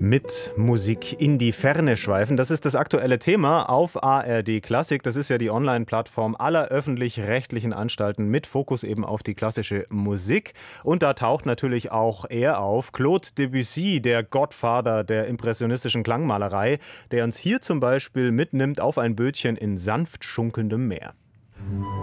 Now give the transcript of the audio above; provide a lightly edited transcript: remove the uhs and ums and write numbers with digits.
Mit Musik in die Ferne schweifen. Das ist das aktuelle Thema auf ARD Klassik. Das ist ja die Online-Plattform aller öffentlich-rechtlichen Anstalten mit Fokus eben auf die klassische Musik. Und da taucht natürlich auch er auf, Claude Debussy, der Godfather der impressionistischen Klangmalerei, der uns hier zum Beispiel mitnimmt auf ein Bötchen in sanft schunkelndem Meer.